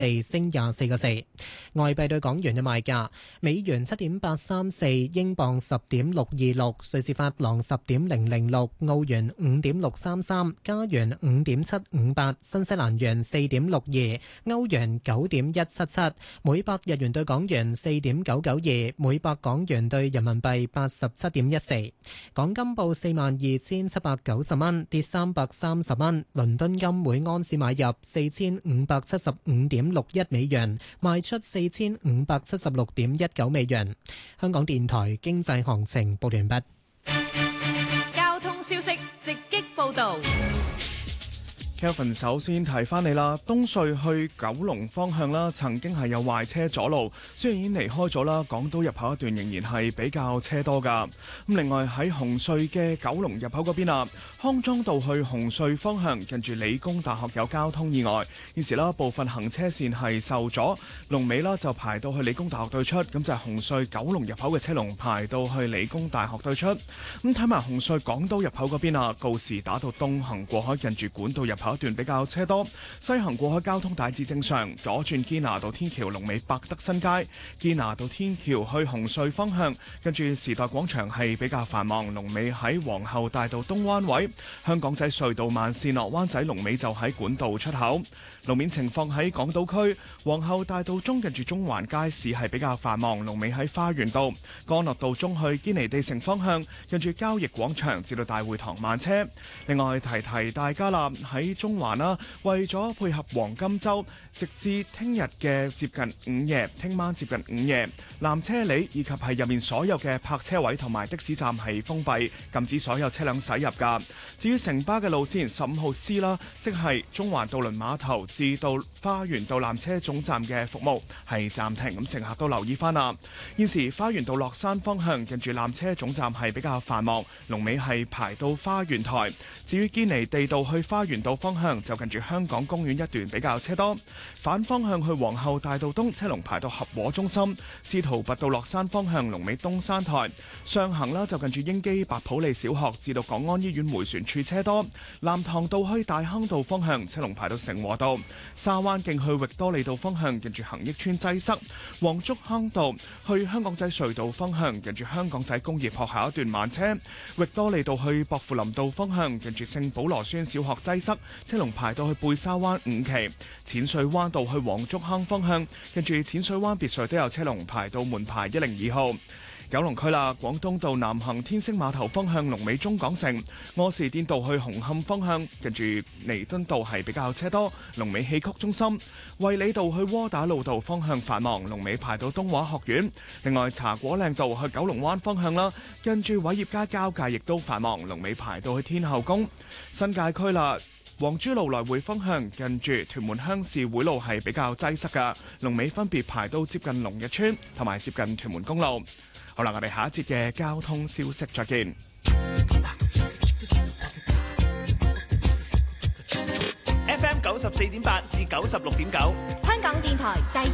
升24個4。外幣對港元嘅賣價：美元7.834，英鎊10.626，瑞士法郎10.006，澳元5.633，加元5.758，新西蘭元4.62，歐元9.177，每百日元對港元4.992，每百港元對人民幣87.14。港金報42,790蚊，跌330蚊。倫敦金每安士買入4575.61美元，賣出4576.19美元。香港電台經濟行情報完畢。 交通消息直擊報道。 Kelvin 首先提翻你啦，東隧去九龍方向啦，曾經係有壞車阻路，雖然已經離開咗啦，港島入口一段仍然係比較車多噶。咁另外喺紅隧嘅九龍入口嗰邊啊，康莊道去紅隧方向，近住理工大學有交通意外，現時啦部分行車線係受阻，龍尾啦就排到去理工大學對出，咁就係紅隧九龍入口嘅車龍排到去理工大學對出。咁睇埋紅隧港島入口嗰邊啊，告士打道東行過海，近住管道入口一段比較車多，西行過海交通大致正常，左轉堅拿道天橋龍尾百德新街，堅拿道天橋去紅隧方向，跟住時代廣場係比較繁忙，龍尾喺皇后大道東彎位，香港仔隧道慢線落灣仔龍尾就喺管道出口。路面情況喺港島區皇后大道中近住中環街市係比較繁忙，龍尾喺花園道，干諾道中去堅尼地城方向，近住交易廣場至到大會堂慢車。另外提提大家啦，喺中環啦，為咗配合黃金週，直至聽日嘅接近午夜，聽晚接近午夜，纜車里以及係入面所有嘅泊車位同埋的士站係封閉，禁止所有車輛駛入㗎。至於城巴嘅路線15號 C 啦，即係中環渡輪碼頭至到花園道纜車總站嘅服務係暫停，咁乘客都留意翻啦。現時花園道落山方向近住纜車總站係比較繁忙，龍尾係排到花園台。至於堅尼地道去花園道方向就近住香港公園一段比較車多，反方向去皇后大道東車龍排到合和中心，司徒拔道落山方向龍尾東山台，上行啦就近住英基白普利小學至到港安醫院迴旋處車多，藍塘道去大坑道方向車龍排到成和道，沙灣徑去域多利道方向近住恒益邨擠塞，黃竹坑道去香港仔隧道方向近住香港仔工業學校一段慢車，域多利道去薄扶林道方向近住聖保羅孫小學擠塞，車龍排到去貝沙灣五期，淺水灣道去黃竹坑方向近住淺水灣別墅都有車龍排到門牌102號。九龍區啦，廣東道南行天星碼頭方向龍尾中港城，柯士甸道去紅磡方向近住彌敦道係比較車多，龍尾戲曲中心，衛理道去窩打老道方向繁忙，龍尾排到東華學院。另外茶果嶺道去九龍灣方向啦，近住偉業街交界亦都繁忙，龍尾排到去天后宮。新界區啦，黃珠路來回方向近住屯門鄉事會路係比較擠塞㗎，龍尾分別排到接近龍日村同埋接近屯門公路。好啦，我哋下一節嘅交通消息再見。 FM 94.8至96.9， 香港電台第